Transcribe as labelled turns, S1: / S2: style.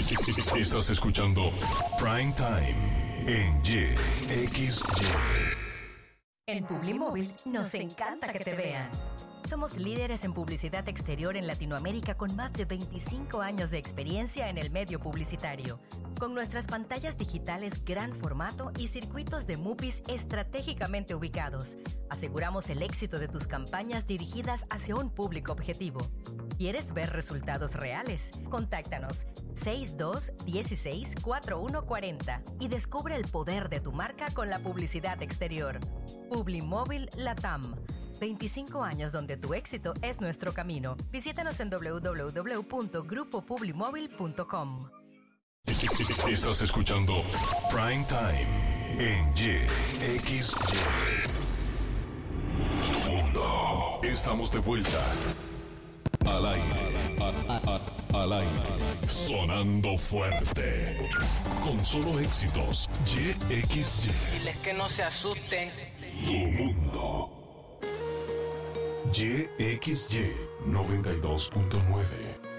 S1: Estás escuchando Prime Time en YXY.
S2: En Publimóvil nos encanta que te vean. Somos líderes en publicidad exterior en Latinoamérica con más de 25 años de experiencia en el medio publicitario. Con nuestras pantallas digitales gran formato y circuitos de MUPIs estratégicamente ubicados, aseguramos el éxito de tus campañas dirigidas hacia un público objetivo. ¿Quieres ver resultados reales? Contáctanos 6216-4140 y descubre el poder de tu marca con la publicidad exterior. Publimóvil Latam. 25 años donde tu éxito es nuestro camino. Visítanos en www.grupopublimóvil.com.
S1: Estás escuchando Prime Time en YXY. Mundo. Estamos de vuelta. Al aire. Al aire. Sonando fuerte. Con solo éxitos. YXY.
S3: Diles que no se asusten.
S1: Tu mundo. YXY 92.9.